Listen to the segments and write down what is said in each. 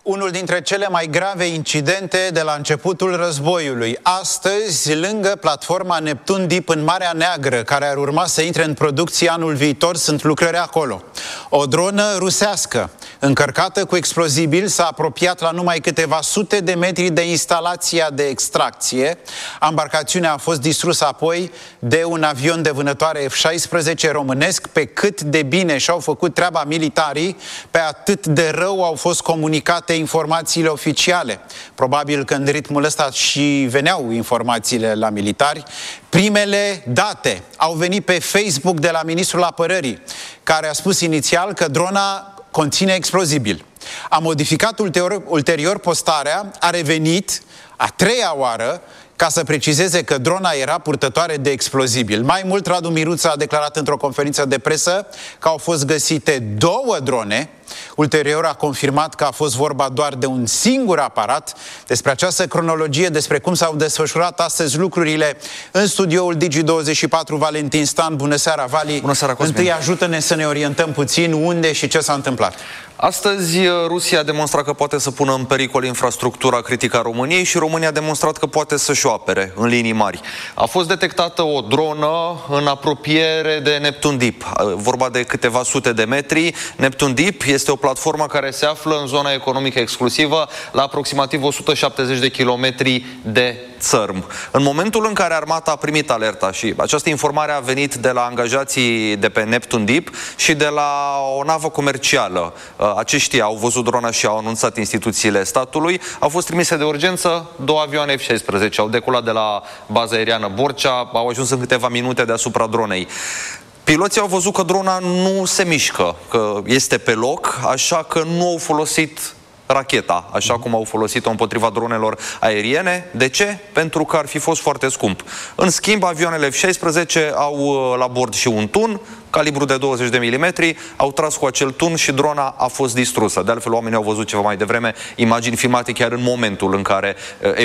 Unul dintre cele mai grave incidente de la începutul războiului. Astăzi, lângă platforma Neptun Deep în Marea Neagră, care ar urma să intre în producție anul viitor, sunt lucrări acolo. O dronă rusească, încărcată cu explozibil, s-a apropiat la numai câteva sute de metri de instalația de extracție. Ambarcațiunea a fost distrusă apoi de un avion de vânătoare F-16 românesc. Pe cât de bine și-au făcut treaba militarii, pe atât de rău au fost comunicate informațiile oficiale. Probabil că în ritmul ăsta și veneau informațiile la militari. Primele date au venit pe Facebook de la Ministrul Apărării, care a spus inițial că drona conține explozibil. A modificat ulterior postarea, a revenit a treia oară ca să precizeze că drona era purtătoare de explozibil. Mai mult, Radu Miruță a declarat într-o conferință de presă că au fost găsite 2 drone. Ulterior a confirmat că a fost vorba doar de un singur aparat. Despre această cronologie, despre cum s-au desfășurat astăzi lucrurile în studioul Digi24, Valentin Stan. Bună seara, Vali! Bună seara, Cosmin! Întâi ajută-ne să ne orientăm puțin unde și ce s-a întâmplat. Astăzi Rusia a demonstrat că poate să pună în pericol infrastructura critică a României și România a demonstrat că poate să-și o apere în linii mari. A fost detectată o dronă în apropiere de Neptun Deep, vorba de câteva sute de metri. Neptun Deep este o platformă care se află în zona economică exclusivă, la aproximativ 170 de kilometri de țărm. În momentul în care armata a primit alerta, și această informare a venit de la angajații de pe Neptun Deep și de la o navă comercială, aceștia au văzut drona și au anunțat instituțiile statului, au fost trimise de urgență 2 avioane F-16, au decolat de la baza aeriană Borcea, au ajuns în câteva minute deasupra dronei. Piloții au văzut că drona nu se mișcă, că este pe loc, așa că nu au folosit racheta, așa cum au folosit-o împotriva dronelor aeriene. De ce? Pentru că ar fi fost foarte scump. În schimb, avioanele F-16 au la bord și un tun, calibru de 20 de milimetri, au tras cu acel tun și drona a fost distrusă. De altfel, oamenii au văzut ceva mai devreme imagini filmate chiar în momentul în care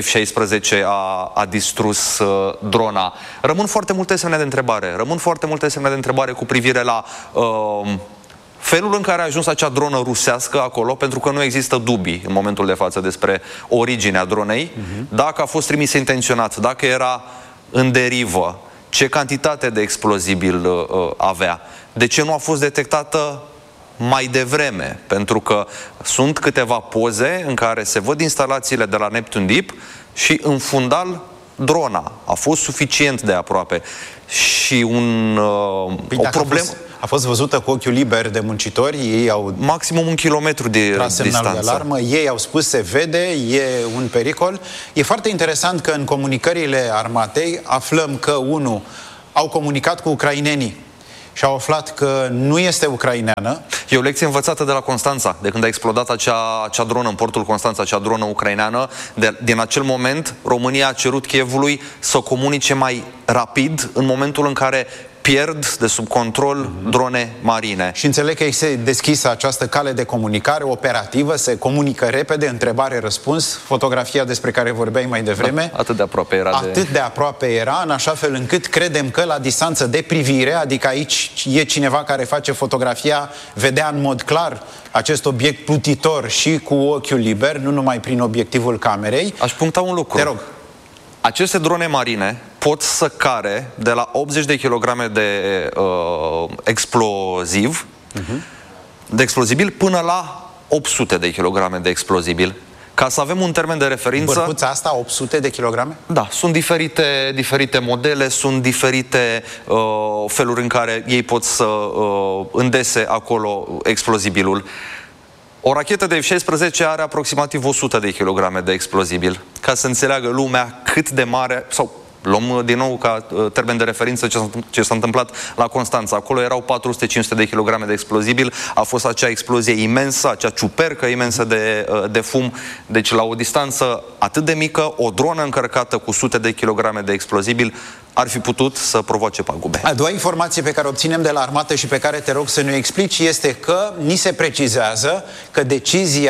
F-16 a distrus drona. Rămân foarte multe semne de întrebare. Rămân foarte multe semne de întrebare cu privire la felul în care a ajuns acea dronă rusească acolo, pentru că nu există dubii în momentul de față despre originea dronei, dacă a fost trimisă intenționat, dacă era în derivă, ce cantitate de explozibil avea, de ce nu a fost detectată mai devreme, pentru că sunt câteva poze în care se văd instalațiile de la Neptun Deep și în fundal drona. A fost suficient de aproape. Și o problemă... A fost văzută cu ochiul liber de muncitori, ei au maximum 1 kilometru de distanță. De alarmă, ei au spus, se vede, e un pericol. E foarte interesant că în comunicările armatei aflăm că, au comunicat cu ucrainenii și au aflat că nu este ucraineană. E o lecție învățată de la Constanța, de când a explodat acea dronă în portul Constanța, acea dronă ucraineană. Din acel moment, România a cerut Kievului să comunice mai rapid în momentul în care pierd de sub control drone marine. Și înțeleg că este deschisă această cale de comunicare operativă, se comunică repede, întrebare-răspuns, fotografia despre care vorbeai mai devreme. Da, atât de aproape era. Atât de aproape era, în așa fel încât credem că la distanță de privire, adică aici e cineva care face fotografia, vedea în mod clar acest obiect plutitor și cu ochiul liber, nu numai prin obiectivul camerei. Aș puncta un lucru. Te rog. Aceste drone marine pot să care de la 80 de kilograme de exploziv, de explozibil, până la 800 de kilograme de explozibil. Ca să avem un termen de referință... Bărbuța asta, 800 de kilograme? Da, sunt diferite modele, sunt diferite feluri în care ei pot să îndese acolo explozibilul. O rachetă de F-16 are aproximativ 100 de kilograme de explozibil. Ca să înțeleagă lumea cât de mare, sau luăm din nou ca termen de referință ce s-a întâmplat la Constanța. Acolo erau 400-500 de kilograme de explozibil. A fost acea explozie imensă, acea ciupercă imensă de fum. Deci la o distanță atât de mică, o dronă încărcată cu sute de kilograme de explozibil ar fi putut să provoace pagube. A doua informație pe care o obținem de la armată și pe care te rog să ne explici este că ni se precizează că decizia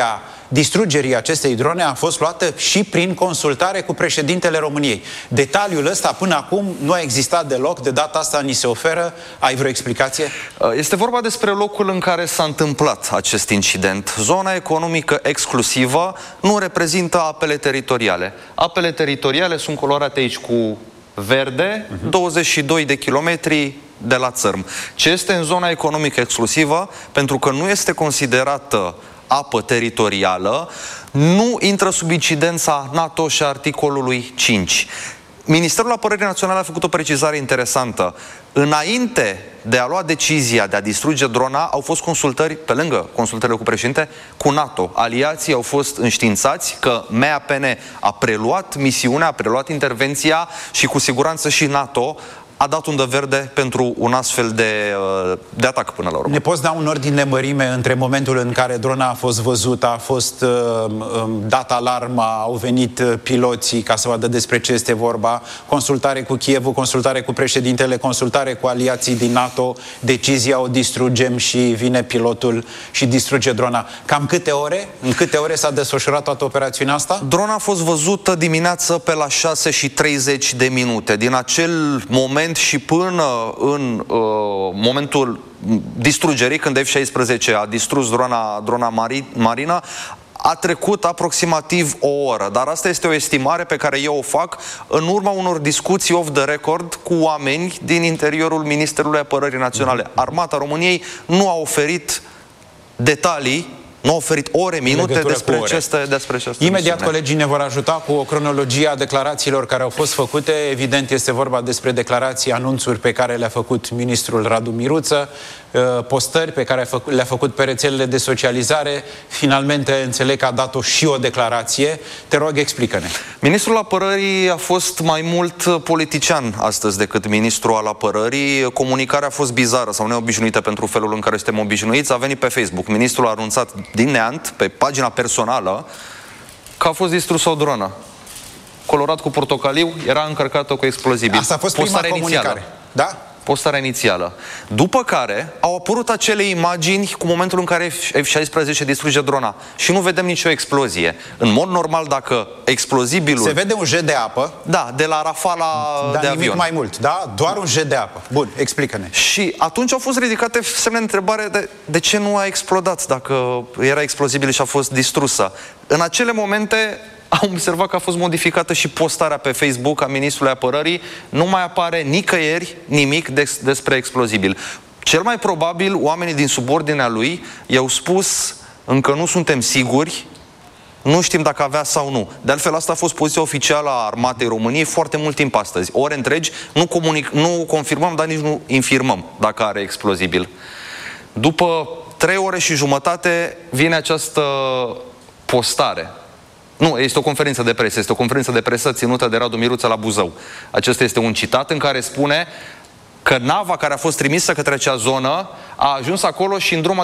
distrugerii acestei drone a fost luată și prin consultare cu președintele României. Detaliul ăsta până acum nu a existat deloc, de data asta ni se oferă. Ai vreo explicație? Este vorba despre locul în care s-a întâmplat acest incident. Zona economică exclusivă nu reprezintă apele teritoriale. Apele teritoriale sunt colorate aici cu verde, 22 de kilometri de la țărm. Ce este în zona economică exclusivă, pentru că nu este considerată apă teritorială, nu intră sub incidența NATO și articolului 5. Ministerul Apărării Naționale a făcut o precizare interesantă. Înainte de a lua decizia de a distruge drona, au fost consultări, pe lângă consultările cu președinte, cu NATO. Aliații au fost înștiințați că MAPN a preluat misiunea, a preluat intervenția și cu siguranță și NATO a dat undă verde pentru un astfel de atac până la urmă. Ne poți da un ordine de mărime între momentul în care drona a fost văzută, a fost dat alarma, au venit piloții ca să vadă despre ce este vorba, consultare cu Kievul, consultare cu președintele, consultare cu aliații din NATO, decizia o distrugem și vine pilotul și distruge drona. Cam câte ore? În câte ore s-a desfășurat toată operațiunea asta? Drona a fost văzută dimineață pe la 6:30. Din acel moment și până în momentul distrugerii, când F-16 a distrus drona marină, a trecut aproximativ o oră. Dar asta este o estimare pe care eu o fac în urma unor discuții off the record cu oameni din interiorul Ministerului Apărării Naționale. Armata României nu a oferit detalii, nu a oferit ore, minute despre aceste Imediat misiune. colegii ne vor ajuta cu o cronologie a declarațiilor care au fost făcute. Evident, este vorba despre declarații, anunțuri pe care le-a făcut ministrul Radu Miruță, postări pe care le-a făcut pe rețelele de socializare. Finalmente, înțeleg că a dat și o declarație. Te rog, explică-ne. Ministrul Apărării a fost mai mult politician astăzi decât ministrul al Apărării. Comunicarea a fost bizară sau neobișnuită pentru felul în care suntem obișnuiți. A venit pe Facebook. Ministrul a anunțat din neant, pe pagina personală, că a fost distrusă o dronă. Colorat cu portocaliu, era încărcată cu explozibil. Asta a fost prima comunicare. Da? Postarea inițială. După care au apărut acele imagini cu momentul în care F-16 distruge drona și nu vedem nicio explozie. În mod normal, dacă explozibilul... Se vede un jet de apă. Da, de la rafala de avion. Nimic mai mult, da? Doar un jet de apă. Bun, explică-ne. Și atunci au fost ridicate semne de întrebare de ce nu a explodat dacă era explozibil și a fost distrusă. În acele momente am observat că a fost modificată și postarea pe Facebook a Ministrului Apărării. Nu mai apare nicăieri nimic despre explozibil. Cel mai probabil, oamenii din subordinea lui i-au spus: încă nu suntem siguri, nu știm dacă avea sau nu. De altfel, asta a fost poziția oficială a Armatei României foarte mult timp astăzi. Ore întregi, nu confirmăm, dar nici nu infirmăm dacă are explozibil. După 3 ore și jumătate vine această postare. Nu, este o conferință de presă. Este o conferință de presă ținută de Radu Miruță la Buzău. Acesta este un citat în care spune că nava care a fost trimisă către acea zonă a ajuns acolo și în drum